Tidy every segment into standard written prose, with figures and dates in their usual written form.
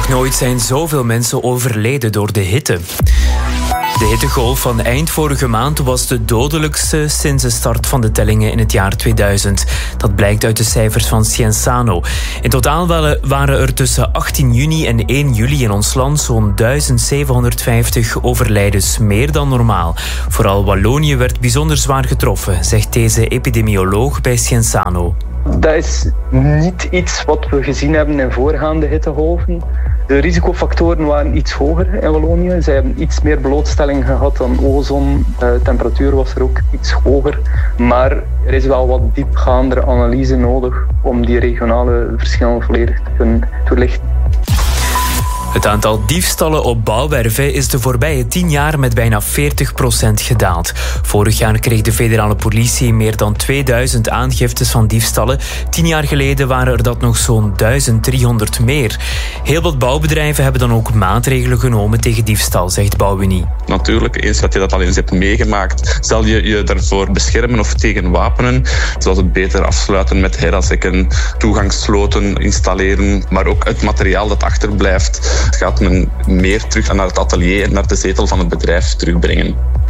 Nog nooit zijn zoveel mensen overleden door de hitte. De hittegolf van eind vorige maand was de dodelijkste sinds de start van de tellingen in het jaar 2000. Dat blijkt uit de cijfers van Cienzano. In totaal waren er tussen 18 juni en 1 juli in ons land zo'n 1750 overlijdens, meer dan normaal. Vooral Wallonië werd bijzonder zwaar getroffen, zegt deze epidemioloog bij Cienzano. Dat is niet iets wat we gezien hebben in voorgaande hittegolven. De risicofactoren waren iets hoger in Wallonië. Zij hebben iets meer blootstelling gehad aan ozon. De temperatuur was er ook iets hoger. Maar er is wel wat diepgaandere analyse nodig om die regionale verschillen volledig te kunnen toelichten. Het aantal diefstallen op bouwwerven is de voorbije 10 jaar met bijna 40% gedaald. Vorig jaar kreeg de federale politie meer dan 2000 aangiftes van diefstallen. 10 jaar geleden waren er dat nog zo'n 1300 meer. Heel wat bouwbedrijven hebben dan ook maatregelen genomen tegen diefstal, zegt Bouwunie. Natuurlijk, eens dat je dat al eens hebt meegemaakt, zal je je daarvoor beschermen of tegen wapenen. Zoals het beter afsluiten met herazekken, toegangssloten installeren, maar ook het materiaal dat achterblijft gaat men meer terug naar het atelier en naar de zetel van het bedrijf terugbrengen.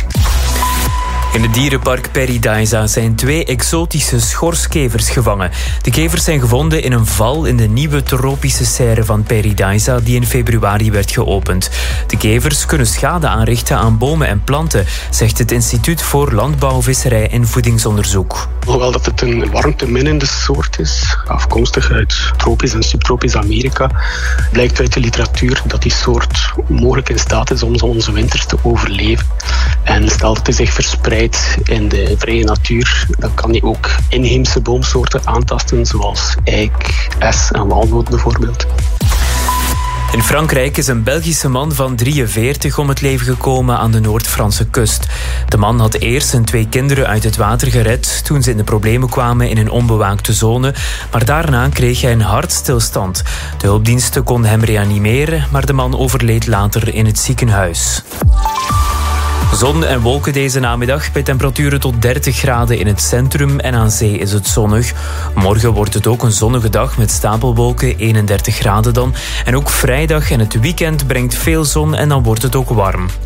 In het dierenpark Paradise zijn 2 exotische schorskevers gevangen. De kevers zijn gevonden in een val in de nieuwe tropische serre van Paradise die in februari werd geopend. De kevers kunnen schade aanrichten aan bomen en planten, zegt het Instituut voor Landbouw, Visserij en Voedingsonderzoek. Hoewel dat het een warmteminnende soort is, afkomstig uit tropisch en subtropisch Amerika, blijkt uit de literatuur dat die soort mogelijk in staat is om onze winters te overleven. En stel dat hij zich verspreidt in de vrije natuur, dan kan hij ook inheemse boomsoorten aantasten, zoals eik, es en walnoot bijvoorbeeld. In Frankrijk is een Belgische man van 43 om het leven gekomen aan de Noord-Franse kust. De man had eerst zijn 2 kinderen uit het water gered toen ze in de problemen kwamen in een onbewaakte zone, maar daarna kreeg hij een hartstilstand. De hulpdiensten konden hem reanimeren, maar de man overleed later in het ziekenhuis. Zon en wolken deze namiddag bij temperaturen tot 30 graden in het centrum en aan zee is het zonnig. Morgen wordt het ook een zonnige dag met stapelwolken, 31 graden dan. En ook vrijdag en het weekend brengt veel zon en dan wordt het ook warm.